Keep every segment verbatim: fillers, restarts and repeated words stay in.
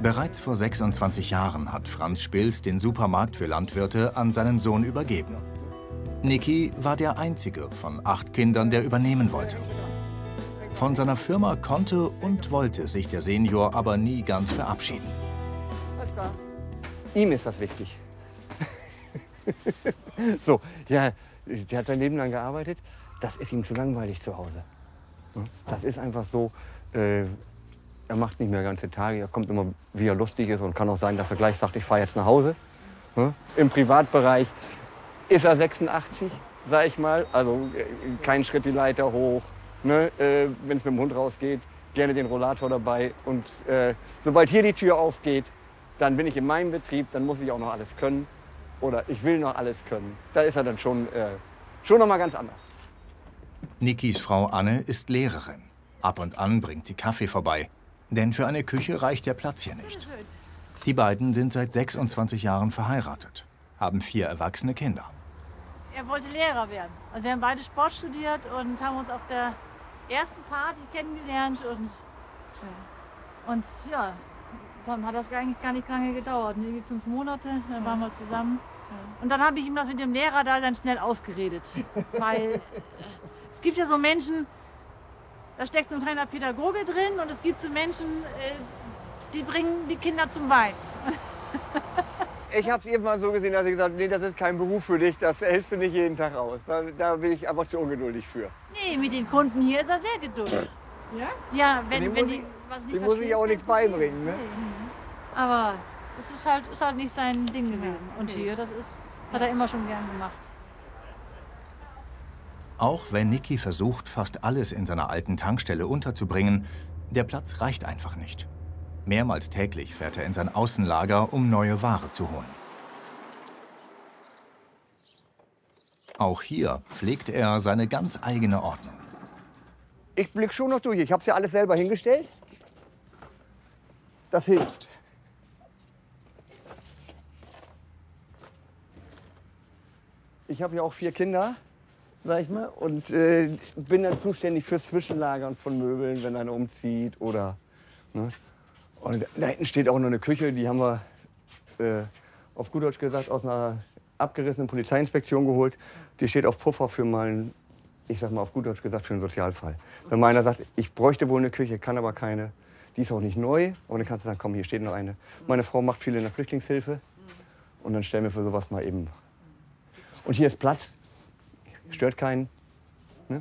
Bereits vor sechsundzwanzig Jahren hat Franz Spilz den Supermarkt für Landwirte an seinen Sohn übergeben. Niki war der einzige von acht Kindern, der übernehmen wollte. Von seiner Firma konnte und wollte sich der Senior aber nie ganz verabschieden. Ihm ist das wichtig. So, ja, der hat sein Leben lang gearbeitet. Das ist ihm zu langweilig zu Hause. Das ist einfach so. Äh, er macht nicht mehr ganze Tage. Er kommt immer, wie er lustig ist. Und kann auch sein, dass er gleich sagt, ich fahre jetzt nach Hause. Im Privatbereich ist er sechsundachtzig, sag ich mal. Also kein Schritt die Leiter hoch. Ne? Äh, wenn es mit dem Hund rausgeht, gerne den Rollator dabei. Und äh, sobald hier die Tür aufgeht, dann bin ich in meinem Betrieb. Dann muss ich auch noch alles können. Oder ich will noch alles können. Da ist er dann schon, äh, schon noch mal ganz anders. Nikis Frau Anne ist Lehrerin. Ab und an bringt sie Kaffee vorbei. Denn für eine Küche reicht der Platz hier nicht. Die beiden sind seit sechsundzwanzig Jahren verheiratet, haben vier erwachsene Kinder. Er wollte Lehrer werden. Also wir haben beide Sport studiert und haben uns auf der ersten Party kennengelernt. Und, und ja, dann hat das eigentlich gar nicht lange gedauert. Irgendwie fünf Monate, dann waren wir zusammen. Und dann habe ich ihm das mit dem Lehrer da ganz schnell ausgeredet. Weil äh, es gibt ja so Menschen, da steckt so ein kleiner Pädagoge drin, und es gibt so Menschen, äh, die bringen die Kinder zum Weinen. Ich habe es irgendwann so gesehen, dass ich gesagt habe, nee, das ist kein Beruf für dich, das hältst du nicht jeden Tag aus. Da, da bin ich einfach zu ungeduldig für. Nee, mit den Kunden hier ist er sehr geduldig. Ja? Ja, wenn, wenn die was nicht verstehen. Die muss ich auch nichts beibringen, ne? Nee. Aber es ist halt, ist halt nicht sein Ding gewesen. Und hier, das, ist, das hat er immer schon gern gemacht. Auch wenn Niki versucht, fast alles in seiner alten Tankstelle unterzubringen, der Platz reicht einfach nicht. Mehrmals täglich fährt er in sein Außenlager, um neue Ware zu holen. Auch hier pflegt er seine ganz eigene Ordnung. Ich blick schon noch durch. Ich habe es ja alles selber hingestellt. Das hilft. Ich habe ja auch vier Kinder, sag ich mal, und äh, bin dann zuständig fürs Zwischenlagern von Möbeln, wenn einer umzieht oder. Ne? Und da hinten steht auch noch eine Küche, die haben wir äh, auf gut Deutsch gesagt aus einer abgerissenen Polizeiinspektion geholt. Die steht auf Puffer für mal einen, ich sag mal auf gut Deutsch gesagt, für einen Sozialfall. Wenn mal einer sagt, ich bräuchte wohl eine Küche, kann aber keine, die ist auch nicht neu, aber dann kannst du sagen, komm, hier steht noch eine. Meine Frau macht viel in der Flüchtlingshilfe und dann stellen wir für sowas mal eben. Und hier ist Platz, stört keinen. Ne?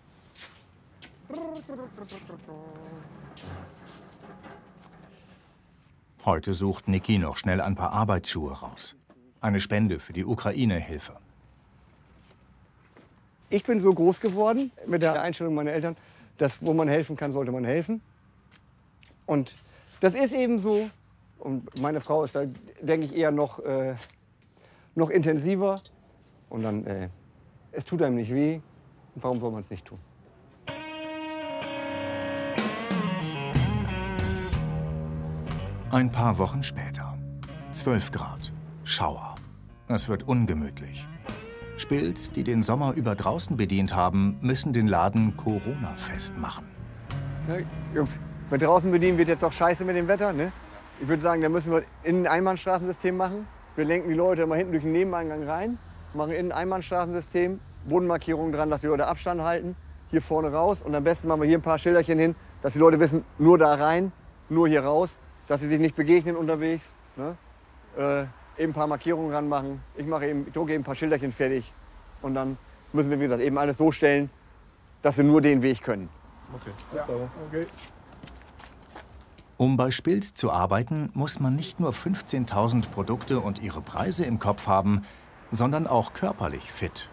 Heute sucht Niki noch schnell ein paar Arbeitsschuhe raus. Eine Spende für die Ukraine-Hilfe. Ich bin so groß geworden mit der Einstellung meiner Eltern, dass wo man helfen kann, sollte man helfen. Und das ist eben so. Und meine Frau ist da, denke ich, eher noch, äh, noch intensiver. Und dann, äh, es tut einem nicht weh. Und warum soll man es nicht tun? Ein paar Wochen später. zwölf Grad. Schauer. Es wird ungemütlich. Spilz, die den Sommer über draußen bedient haben, müssen den Laden Corona-fest machen. Ja, Jungs, mit draußen bedienen wird jetzt auch scheiße mit dem Wetter. Ne? Ich würde sagen, da müssen wir innen ein Einbahnstraßensystem machen. Wir lenken die Leute mal hinten durch den Nebeneingang rein, machen innen ein Einbahnstraßensystem, Bodenmarkierungen dran, dass die Leute Abstand halten, hier vorne raus. Und am besten machen wir hier ein paar Schilderchen hin, dass die Leute wissen, nur da rein, nur hier raus, dass sie sich nicht begegnen unterwegs. Ne? Äh, eben ein paar Markierungen ranmachen. Ich mache eben, ich drucke eben ein paar Schilderchen fertig. Und dann müssen wir, wie gesagt, eben alles so stellen, dass wir nur den Weg können. Okay. Ja. Okay. Um bei Spilz zu arbeiten, muss man nicht nur fünfzehntausend Produkte und ihre Preise im Kopf haben, sondern auch körperlich fit